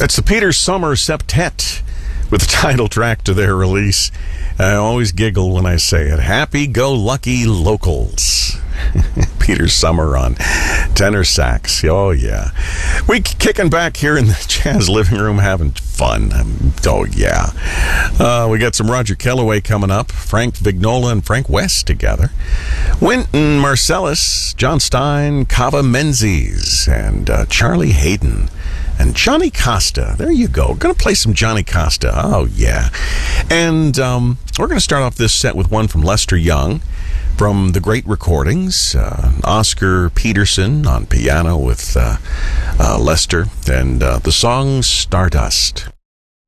That's the Peter Sommer Septet with the title track to their release. I always giggle when I say it. Happy-Go-Lucky Locals. Peter Sommer on tenor sax. Oh, yeah. We kicking back here in the Jazz Living Room, having fun. Oh, yeah. We got some Roger Kellaway coming up. Frank Vignola and Frank West together. Wynton Marsalis, John Stein, Cava Menzies, and Charlie Hayden. And Johnny Costa. There you go. Going to play some Johnny Costa. Oh, yeah. And we're going to start off this set with one from Lester Young from the Great Recordings. Oscar Peterson on piano with Lester. And the song Stardust.